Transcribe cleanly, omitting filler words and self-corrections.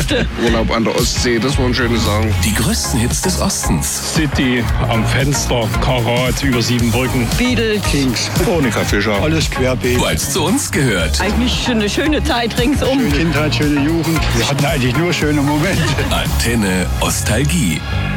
Schönste. Urlaub an der Ostsee, das waren schöne Sachen. Die größten Hits des Ostens. City am Fenster, Karat über 7 Brücken. Beatles. Kings, Monika Fischer. alles querbeet. Weil es zu uns gehört. Eigentlich eine schöne Zeit ringsum. Schöne Kindheit, schöne Jugend. Wir hatten eigentlich nur schöne Momente. Antenne Ostalgie.